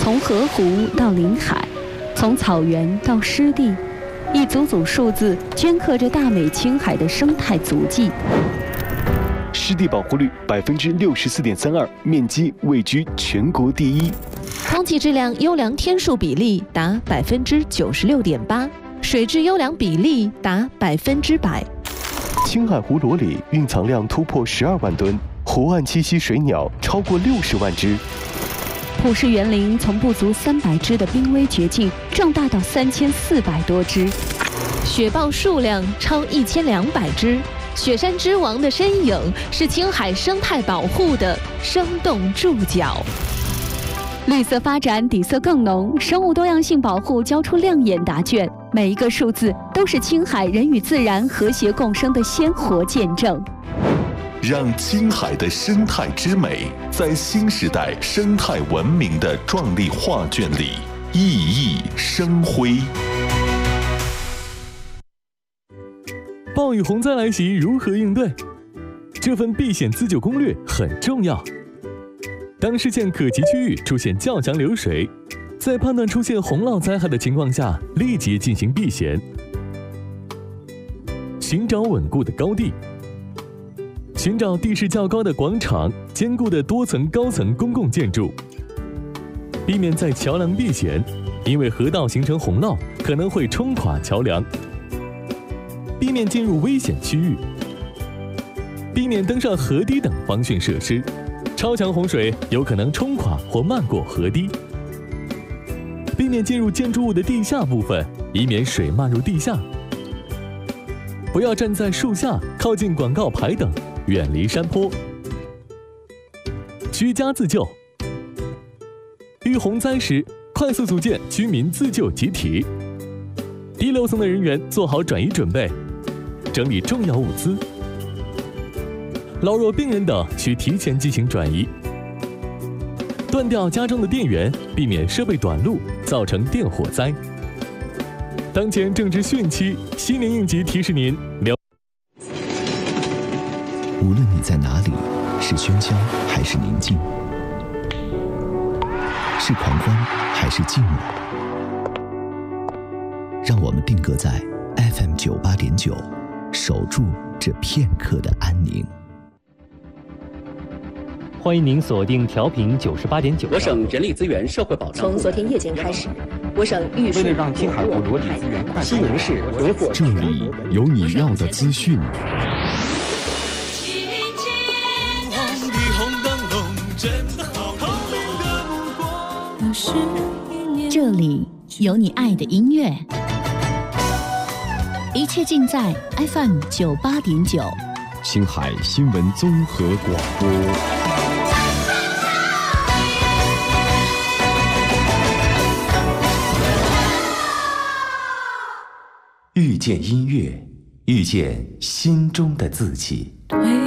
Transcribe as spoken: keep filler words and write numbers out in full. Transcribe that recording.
从河湖到临海，从草原到湿地，一组组数字镌刻着大美青海的生态足迹。 湿地保护率百分之六十四点三二，面积位居全国第一。 空气质量优良天数比例达百分之九十六点八，水质优良比例达百分之百。 青海湖裸里蕴藏量突破十二万吨，湖岸栖息水鸟超过六十万只。 普氏园林从不足三百只的濒危绝境壮大到三千四百多只， 雪豹数量超一千两百只。雪山之王的身影是青海生态保护的生动注脚。 绿色发展底色更浓，生物多样性保护交出亮眼答卷，每一个数字都是青海人与自然和谐共生的鲜活见证。 让青海的生态之美在新时代生态文明的壮丽画卷里熠熠生辉。 暴雨洪灾来袭，如何应对？这份避险自救攻略很重要。当视线可及区域出现较强流水，在判断出现洪涝灾害的情况下，立即进行避险。寻找稳固的高地，寻找地势较高的广场、坚固的多层高层公共建筑，避免在桥梁避险，因为河道形成洪涝可能会冲垮桥梁。避免进入危险区域，避免登上河堤等防汛设施，超强洪水有可能冲垮或漫过河堤。避免进入建筑物的地下部分，以免水漫入地下。不要站在树下、靠近广告牌等，远离山坡。居家自救，遇洪灾时，快速组建居民自救集体。低楼层的人员做好转移准备，整理重要物资。老弱病人等需提前进行转移。断掉家中的电源，避免设备短路，造成电火灾。当前正值汛期，新年应急提示您了。 无论你在哪里，是喧嚣还是宁静，是狂欢还是静默，让我们定格在 F M 九八点九，守住这片刻的安宁。 欢迎您锁定调频九十八点九。 我省人力资源社会保障从昨天夜间开始，我省预为了让青海湖裸体资源快速人士回复， 这里有你要的资讯。 这里有你爱的音乐，一切尽在 F M 九八点九， 青海新闻综合广播。 遇见音乐，遇见心中的自己。